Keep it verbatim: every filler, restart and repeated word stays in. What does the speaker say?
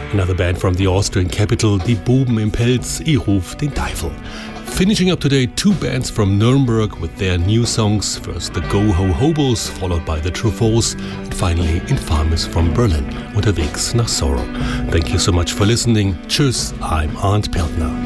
Another band from the Austrian capital, Die Buben im Pelz, Ich ruf den Teufel. Finishing up today, two bands from Nuremberg with their new songs. First the Go Ho Hobos, followed by the Truffauts, and finally Infamis from Berlin, Unterwegs nach Sorrow. Thank you so much for listening. Tschüss, I'm Arndt Peltner.